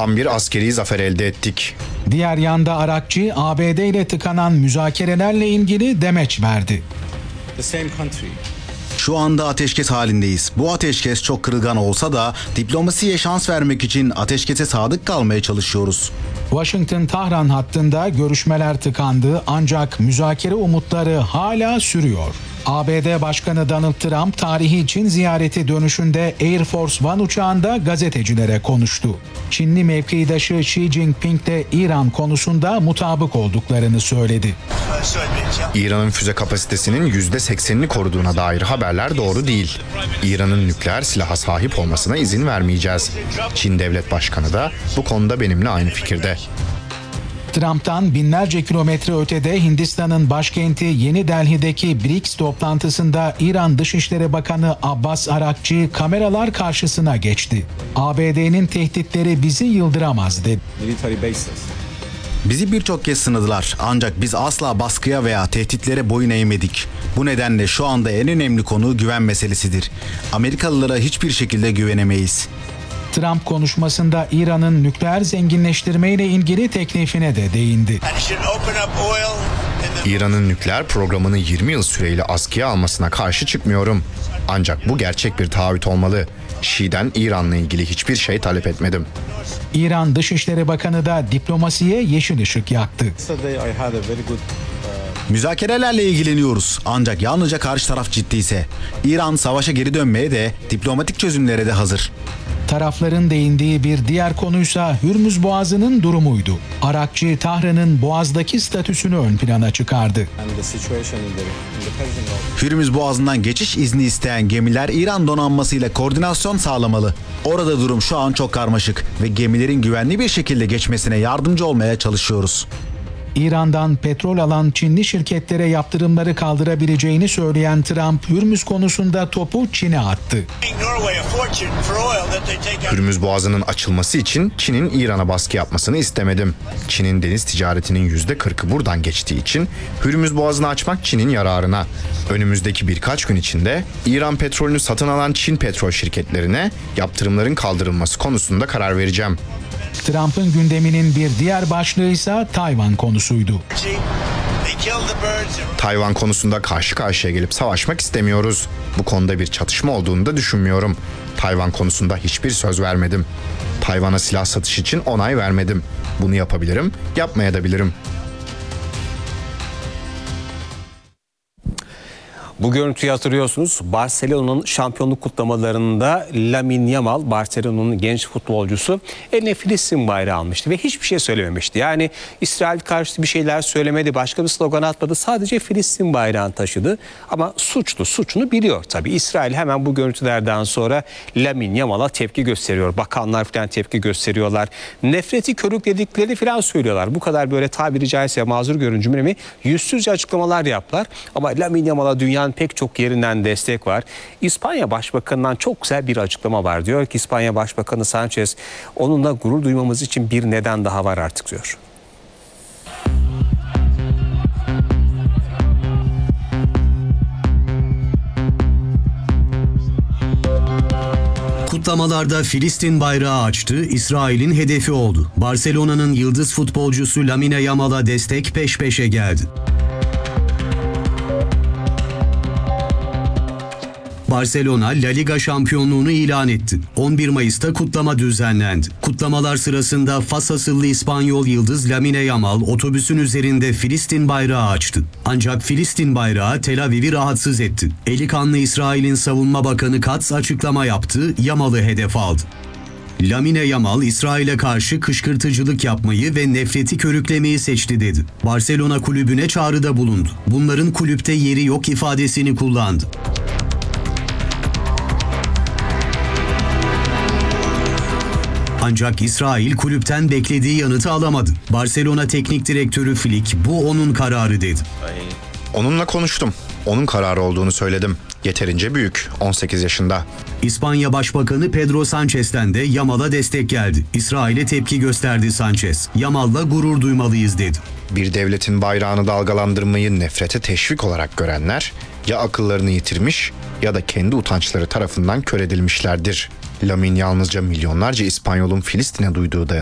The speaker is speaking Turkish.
Tam bir askeri zafer elde ettik. Diğer yanda Arakçı, ABD ile tıkanan müzakerelerle ilgili demeç verdi. Şu anda ateşkes halindeyiz. Bu ateşkes çok kırılgan olsa da diplomasiye şans vermek için ateşkese sadık kalmaya çalışıyoruz. Washington-Tahran hattında görüşmeler tıkandı ancak müzakere umutları hala sürüyor. ABD Başkanı Donald Trump tarihi Çin ziyareti dönüşünde Air Force One uçağında gazetecilere konuştu. Çinli mevkidaşı Xi Jinping de İran konusunda mutabık olduklarını söyledi. İran'ın füze kapasitesinin %80'ini koruduğuna dair haberler doğru değil. İran'ın nükleer silaha sahip olmasına izin vermeyeceğiz. Çin Devlet Başkanı da bu konuda benimle aynı fikirde. Trump'tan binlerce kilometre ötede Hindistan'ın başkenti Yeni Delhi'deki BRICS toplantısında İran Dışişleri Bakanı Abbas Arakçı kameralar karşısına geçti. ABD'nin tehditleri bizi yıldıramaz dedi. Bizi birçok kez sınadılar ancak biz asla baskıya veya tehditlere boyun eğmedik. Bu nedenle şu anda en önemli konu güven meselesidir. Amerikalılara hiçbir şekilde güvenemeyiz. Trump konuşmasında İran'ın nükleer zenginleştirme ile ilgili teklifine de değindi. İran'ın nükleer programını 20 yıl süreyle askıya almasına karşı çıkmıyorum. Ancak bu gerçek bir taahhüt olmalı. Şi'den İran'la ilgili hiçbir şey talep etmedim. İran Dışişleri Bakanı da diplomasiye yeşil ışık yaktı. Müzakerelerle ilgileniyoruz ancak yalnızca karşı taraf ciddiyse. İran savaşa geri dönmeye de diplomatik çözümlere de hazır. Tarafların değindiği bir diğer konuysa Hürmüz Boğazı'nın durumuydu. Arakçı, Tahran'ın Boğaz'daki statüsünü ön plana çıkardı. Hürmüz Boğazı'ndan geçiş izni isteyen gemiler İran donanmasıyla koordinasyon sağlamalı. Orada durum şu an çok karmaşık ve gemilerin güvenli bir şekilde geçmesine yardımcı olmaya çalışıyoruz. İran'dan petrol alan Çinli şirketlere yaptırımları kaldırabileceğini söyleyen Trump, Hürmüz konusunda topu Çin'e attı. Hürmüz Boğazı'nın açılması için Çin'in İran'a baskı yapmasını istemedim. Çin'in deniz ticaretinin %40'ı buradan geçtiği için Hürmüz Boğazı'nı açmak Çin'in yararına. Önümüzdeki birkaç gün içinde İran petrolünü satın alan Çin petrol şirketlerine yaptırımların kaldırılması konusunda karar vereceğim. Trump'ın gündeminin bir diğer başlığı ise Tayvan konusuydu. Tayvan konusunda karşı karşıya gelip savaşmak istemiyoruz. Bu konuda bir çatışma olduğunu da düşünmüyorum. Tayvan konusunda hiçbir söz vermedim. Tayvan'a silah satışı için onay vermedim. Bunu yapabilirim, yapmayabilirim. Bu görüntüyü hatırlıyorsunuz. Barcelona'nın şampiyonluk kutlamalarında Lamine Yamal, Barcelona'nın genç futbolcusu, eline Filistin bayrağı almıştı ve hiçbir şey söylememişti. Yani İsrail karşıtı bir şeyler söylemedi, başka bir slogan atmadı. Sadece Filistin bayrağını taşıdı. Ama suçunu biliyor tabii. İsrail hemen bu görüntülerden sonra Lamine Yamal'a tepki gösteriyor. Bakanlar falan tepki gösteriyorlar. Nefreti körükledikleri falan söylüyorlar. Bu kadar böyle tabiri caizse mazur görün cümlemi yüzsüzce açıklamalar yaptılar. Ama Lamine Yamal'a dünyanın pek çok yerinden destek var. İspanya Başbakanı'ndan çok güzel bir açıklama var. Diyor ki İspanya Başbakanı Sanchez, onunla gurur duymamız için bir neden daha var artık diyor. Kutlamalarda Filistin bayrağı açtı, İsrail'in hedefi oldu. Barcelona'nın yıldız futbolcusu Lamine Yamal'a destek peş peşe geldi. Barcelona, La Liga şampiyonluğunu ilan etti. 11 Mayıs'ta kutlama düzenlendi. Kutlamalar sırasında Fas asıllı İspanyol yıldız Lamine Yamal otobüsün üzerinde Filistin bayrağı açtı. Ancak Filistin bayrağı Tel Aviv'i rahatsız etti. Eli kanlı İsrail'in savunma bakanı Katz açıklama yaptı, Yamal'ı hedef aldı. Lamine Yamal, İsrail'e karşı kışkırtıcılık yapmayı ve nefreti körüklemeyi seçti dedi. Barcelona kulübüne çağrıda bulundu. Bunların kulüpte yeri yok ifadesini kullandı. Ancak İsrail kulüpten beklediği yanıtı alamadı. Barcelona Teknik Direktörü Flick, bu onun kararı dedi. Onunla konuştum. Onun kararı olduğunu söyledim. Yeterince büyük, 18 yaşında. İspanya Başbakanı Pedro Sanchez'ten de Yamal'a destek geldi. İsrail'e tepki gösterdi Sanchez. Yamal'la gurur duymalıyız dedi. Bir devletin bayrağını dalgalandırmayı nefrete teşvik olarak görenler ya akıllarını yitirmiş ya da kendi utançları tarafından kör edilmişlerdir. Lamine yalnızca milyonlarca İspanyol'un Filistin'e duyduğu